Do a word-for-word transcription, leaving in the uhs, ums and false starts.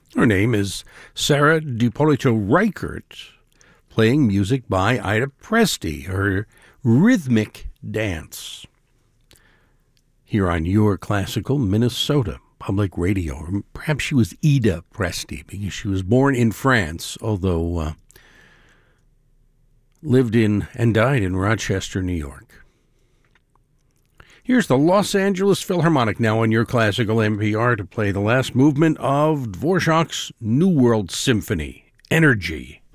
Her name is Sarah DiPolito Reichert, playing music by Ida Presti, her rhythmic dance. Here on Your Classical Minnesota Public Radio. Or perhaps she was Ida Presti because she was born in France, although uh, lived in and died in Rochester, New York. Here's the Los Angeles Philharmonic now on Your Classical N P R to play the last movement of Dvorak's New World Symphony, Energy.